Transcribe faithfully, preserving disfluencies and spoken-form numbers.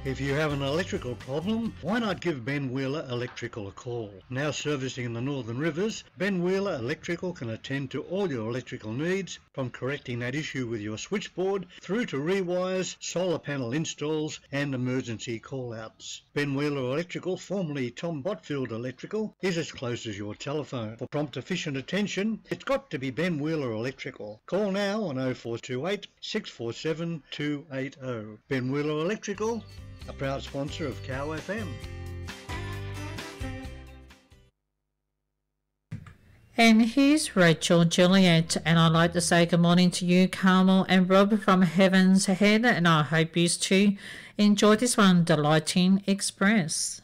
If you have an electrical problem, why not give Ben Wheeler Electrical a call? Now servicing in the Northern Rivers, Ben Wheeler Electrical can attend to all your electrical needs, from correcting that issue with your switchboard through to rewires, solar panel installs and emergency call-outs. Ben Wheeler Electrical, formerly Tom Botfield Electrical, is as close as your telephone. For prompt efficient attention, it's got to be Ben Wheeler Electrical. Call now on oh four two eight, six four seven, two eight oh. Ben Wheeler Electrical, a proud sponsor of Cow F M. And here's Rachel Juliet, and I'd like to say good morning to you, Carmel and Rob from Heaven's Head, and I hope you too enjoy this one, Delighting Express.